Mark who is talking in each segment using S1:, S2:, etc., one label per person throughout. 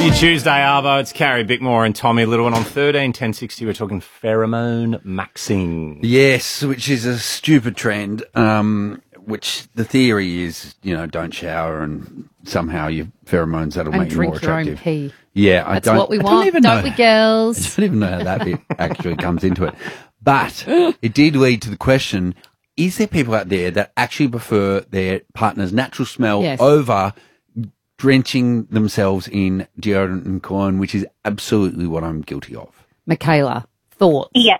S1: Tuesday, Arvo. It's Carrie Bickmore and Tommy Little. And on 13-1060, we're talking pheromone maxing.
S2: Yes, which is a stupid trend, which the theory is, don't shower and somehow your pheromones, that'll make you more attractive.
S3: Drink your own pee.
S2: Yeah,
S3: That's what we want, don't we, girls?
S2: I don't even know how that bit actually comes into it. But it did lead to the question, is there people out there that actually prefer their partner's natural smell over drenching themselves in deodorant and cologne, which is absolutely what I'm guilty of?
S3: Michaela, thoughts?
S4: Yes.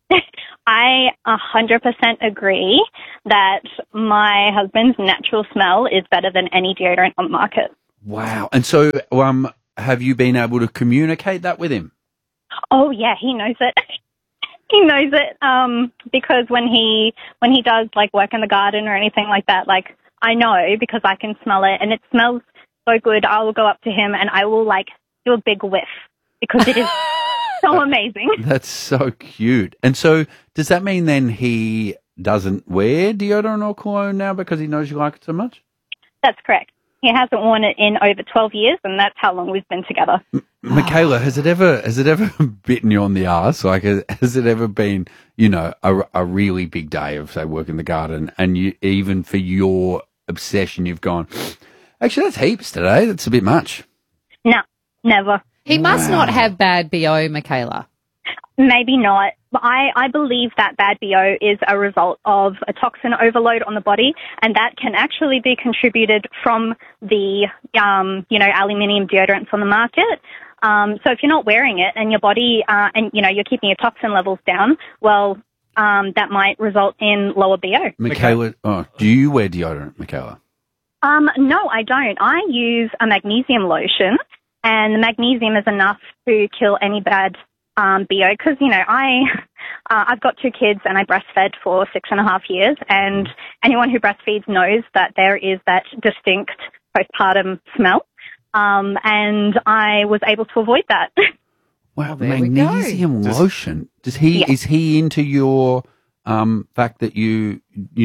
S4: I 100% agree that my husband's natural smell is better than any deodorant on the market.
S2: Wow. And so have you been able to communicate that with him?
S4: Oh, yeah, he knows it. He knows it because when he does, like, work in the garden or anything like that, like, I know because I can smell it, and it smells so good. I will go up to him and I will, like, do a big whiff because it is so amazing.
S2: That's so cute. And so does that mean then he doesn't wear deodorant or cologne now because he knows you like it so much?
S4: That's correct. He hasn't worn it in over 12 years, and that's how long we've been together.
S2: Michaela, has it ever bitten you on the arse? Like, has it ever been, a really big day of, say, work in the garden, and you, even for your obsession, you've gone, actually, that's heaps today. That's a bit much.
S4: No, never.
S3: He must not have bad BO, Michaela.
S4: Maybe not. But I believe that bad BO is a result of a toxin overload on the body, and that can actually be contributed from the, aluminium deodorants on the market. So if you're not wearing it and your body, you're keeping your toxin levels down, well, that might result in lower BO.
S2: Michaela, do you wear deodorant, Michaela?
S4: No, I don't. I use a magnesium lotion, and the magnesium is enough to kill any bad BO because, I've got 2 kids and I breastfed for 6.5 years, and anyone who breastfeeds knows that there is that distinct postpartum smell, and I was able to avoid that.
S2: Wow, magnesium lotion. Is he into your fact that you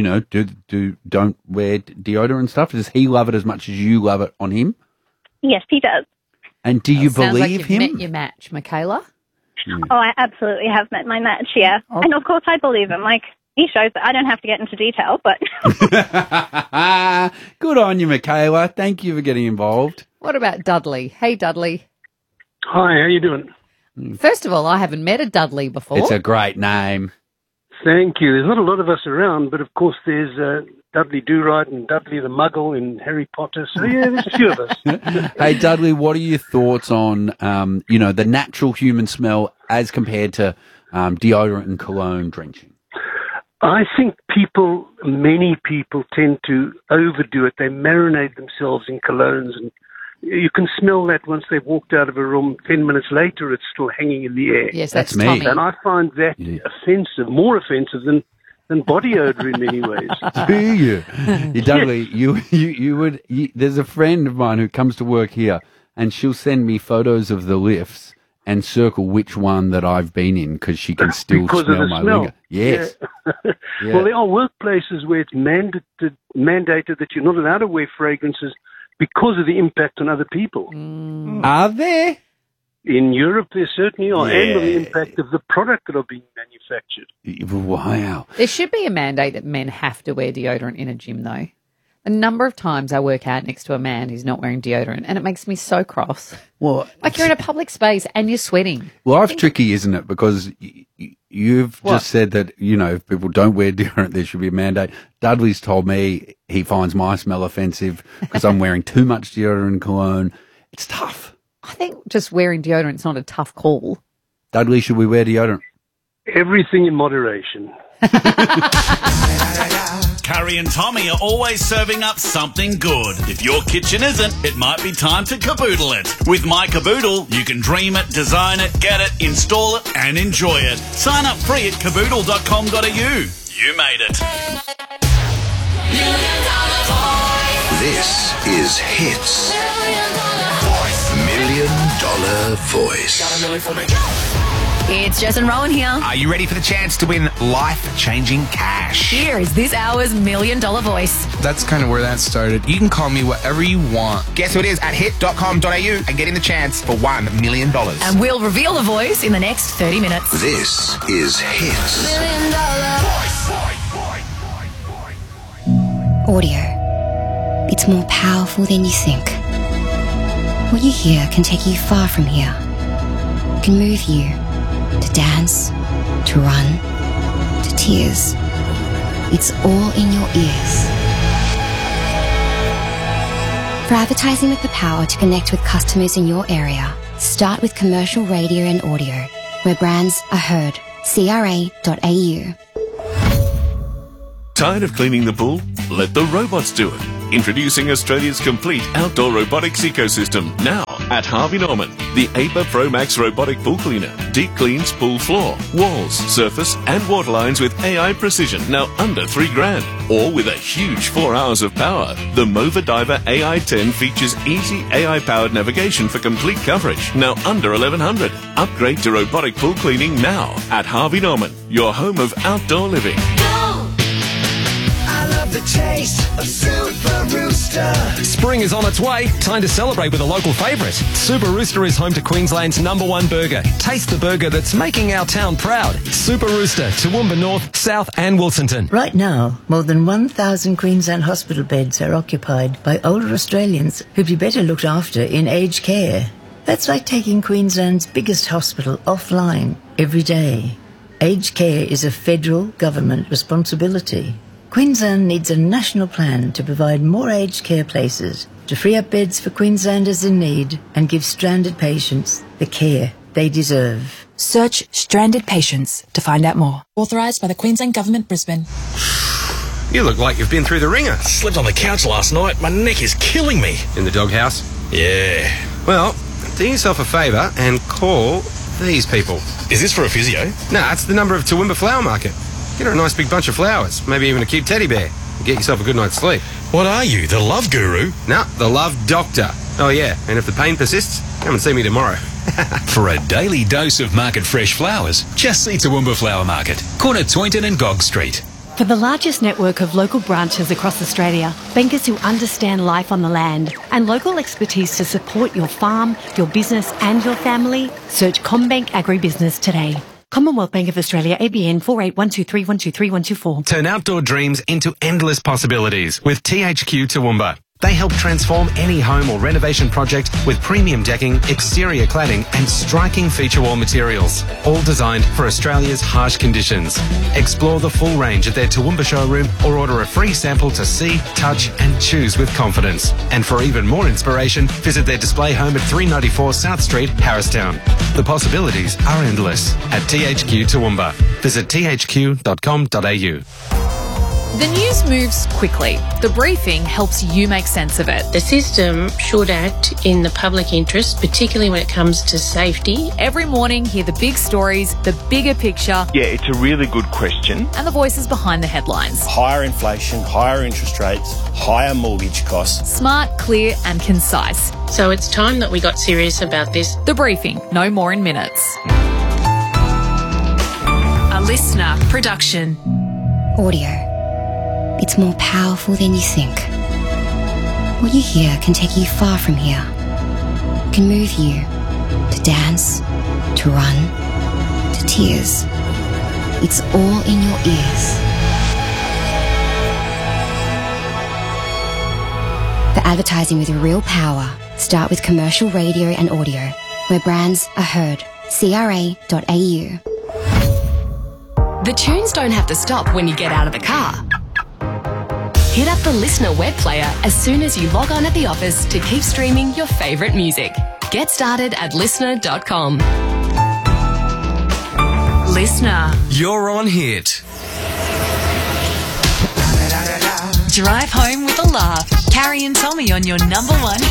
S2: don't wear deodorant and stuff? Does he love it as much as you love it on him?
S4: Yes, he does.
S2: And do you
S3: Sounds
S2: believe
S3: like you've
S2: him?
S3: met your match, Michaela.
S4: Oh, I absolutely have met my match, yeah. Oh. And of course I believe him. Like, he shows that I don't have to get into detail, but...
S2: Good on you, Michaela. Thank you for getting involved.
S3: What about Dudley? Hey, Dudley.
S5: Hi, how you doing?
S3: First of all, I haven't met a Dudley before.
S2: It's a great name.
S5: Thank you. There's not a lot of us around, but of course there's Dudley Do-Right and Dudley the Muggle in Harry Potter. So, yeah, there's a few of us.
S2: Hey, Dudley, what are your thoughts on, the natural human smell as compared to deodorant and cologne drenching?
S5: I think many people tend to overdo it. They marinate themselves in colognes, and you can smell that once they've walked out of a room. 10 minutes later, it's still hanging in the air.
S3: Yes, that's
S2: me.
S3: Tommy.
S5: And I find that offensive, more offensive than body odor in many ways.
S2: Do you? Dudley, you would. There's a friend of mine who comes to work here, and she'll send me photos of the lifts and circle which one that I've been in because she can still smell my linger. Yes.
S5: Yeah.
S2: Yeah.
S5: Well, there are workplaces where it's mandated that you're not allowed to wear fragrances because of the impact on other people.
S2: Are there?
S5: In Europe, there certainly are, and on the impact of the product that are being manufactured.
S2: Wow.
S3: There should be a mandate that men have to wear deodorant in a gym, though. A number of times I work out next to a man who's not wearing deodorant, and it makes me so cross.
S2: Well,
S3: like you're in a public space and you're sweating.
S2: Life's tricky, isn't it? Because you've just said that, if people don't wear deodorant, there should be a mandate. Dudley's told me he finds my smell offensive because I'm wearing too much deodorant and cologne. It's tough.
S3: I think just wearing deodorant's not a tough call.
S2: Dudley, should we wear deodorant?
S5: Everything in moderation.
S6: Carrie and Tommy are always serving up something good. If your kitchen isn't, it might be time to caboodle it. With My Caboodle, you can dream it, design it, get it, install it, and enjoy it. Sign up free at caboodle.com.au. You made it.
S7: This is Hits. $1 Million Voice. It's Jess and Rowan here.
S8: Are you ready for the chance to win life-changing cash?
S7: Here is this hour's $1 Million voice.
S9: That's kind of where that started. You can call me whatever you want.
S8: Guess who it is at hit.com.au and get in the chance for $1 million.
S7: And we'll reveal the voice in the next 30 minutes.
S10: This is Hits.
S7: $1 Million.
S11: Audio. It's more powerful than you think. What you hear can take you far from here. Can move you to dance, to run, to tears. It's all in your ears. For advertising with the power to connect with customers in your area, start with commercial radio and audio, where brands are heard. CRA.au.
S12: Tired of cleaning the pool? Let the robots do it. Introducing Australia's complete outdoor robotics ecosystem now at Harvey Norman. The APA Pro Max robotic pool cleaner deep cleans pool floor, walls, surface and water lines with AI precision, now under $3,000. Or with a huge 4 hours of power. The Mova Diver AI-10 features easy AI-powered navigation for complete coverage, now under $1,100. Upgrade to robotic pool cleaning now at Harvey Norman, your home of outdoor living.
S13: The taste of Super Rooster.
S14: Spring is on its way. Time to celebrate with a local favourite. Super Rooster is home to Queensland's #1 burger. Taste the burger that's making our town proud. Super Rooster, Toowoomba North, South and Wilsonton.
S15: Right now, more than 1,000 Queensland hospital beds are occupied by older Australians who'd be better looked after in aged care. That's like taking Queensland's biggest hospital offline every day. Aged care is a federal government responsibility. Queensland needs a national plan to provide more aged care places, to free up beds for Queenslanders in need and give stranded patients the care they deserve.
S16: Search Stranded Patients to find out more. Authorised by the Queensland Government, Brisbane.
S17: You look like you've been through the ringer.
S18: Slept on the couch last night. My neck is killing me.
S17: In the doghouse?
S18: Yeah.
S17: Well, do yourself a favour and call these people.
S18: Is this for a physio?
S17: No, it's the number of Toowoomba Flower Market. Get her a nice big bunch of flowers, maybe even a cute teddy bear. Get yourself a good night's sleep.
S18: What are you, the love guru?
S17: No, the love doctor. Oh yeah, and if the pain persists, come and see me tomorrow.
S19: For a daily dose of market fresh flowers, just see Toowoomba Flower Market, corner Toynton and Gog Street.
S20: For the largest network of local branches across Australia, bankers who understand life on the land, and local expertise to support your farm, your business and your family, search CommBank Agribusiness today. Commonwealth Bank of Australia, ABN 481231233124.
S21: Turn outdoor dreams into endless possibilities with THQ Toowoomba. They help transform any home or renovation project with premium decking, exterior cladding and striking feature wall materials, all designed for Australia's harsh conditions. Explore the full range at their Toowoomba showroom or order a free sample to see, touch and choose with confidence. And for even more inspiration, visit their display home at 394 South Street, Harristown. The possibilities are endless at THQ Toowoomba. Visit thq.com.au.
S22: The news moves quickly. The briefing helps you make sense of it.
S23: The system should act in the public interest, particularly when it comes to safety.
S22: Every morning, hear the big stories, the bigger picture.
S24: Yeah, it's a really good question.
S22: And the voices behind the headlines.
S25: Higher inflation, higher interest rates, higher mortgage costs.
S22: Smart, clear and concise.
S23: So it's time that we got serious about this.
S22: The briefing, no more in minutes.
S7: A listener production.
S11: Audio. It's more powerful than you think. What you hear can take you far from here. Can move you to dance, to run, to tears. It's all in your ears. For advertising with real power, start with commercial radio and audio, where brands are heard. CRA.au.
S7: The tunes don't have to stop when you get out of the car. Hit up the Listener web player as soon as you log on at the office to keep streaming your favourite music. Get started at listener.com. Listener.
S19: You're on Hit.
S7: Drive home with a laugh. Carrie and Tommy on your #1